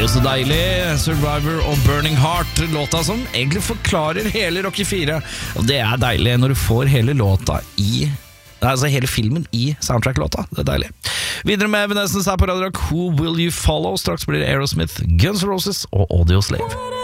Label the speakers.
Speaker 1: jo så deilig. Survivor og Burning Heart, låta som egentlig forklarer hele Rocky 4. Og det er deilig når du får hele låta altså hele filmen i soundtrack-låta. Det er deilig. Videre med Evanescence her på Radio Rock. Who Will You Follow? Straks blir det Aerosmith, Guns N' Roses og Audioslave.